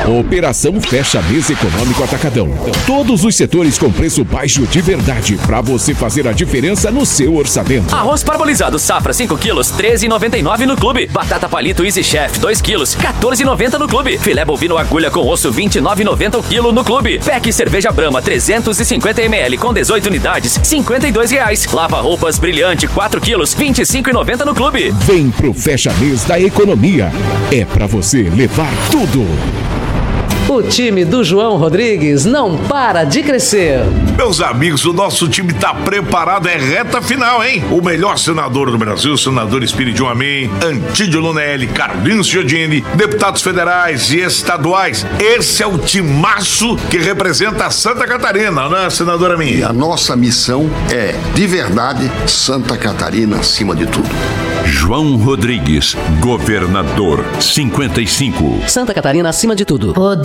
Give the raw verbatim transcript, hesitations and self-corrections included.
Operação Fecha Mês Econômico Atacadão. Todos os setores com preço baixo de verdade, para você fazer a diferença no seu orçamento. Arroz parbolizado Safra cinco quilos, treze e noventa e nove no clube. Batata palito Easy Chef dois quilos, quatorze e noventa no clube. Filé bovino agulha com osso, vinte e nove e noventa o quilo no clube. Pack cerveja Brahma trezentos e cinquenta mililitros com dezoito unidades, cinquenta e dois reais. Lava roupas Brilhante quatro quilos, vinte e cinco e noventa no clube. Vem pro Fecha Mês da Economia. É pra você levar tudo. O time do João Rodrigues não para de crescer. Meus amigos, o nosso time tá preparado, é reta final, hein? O melhor senador do Brasil, o senador Espiridion Amin, Antídio Lunelli, Carlinhos Giordini, deputados federais e estaduais. Esse é o timaço que representa Santa Catarina, né, senadora Amin? E a nossa missão é, de verdade, Santa Catarina acima de tudo. João Rodrigues, governador, cinquenta e cinco. Santa Catarina acima de tudo.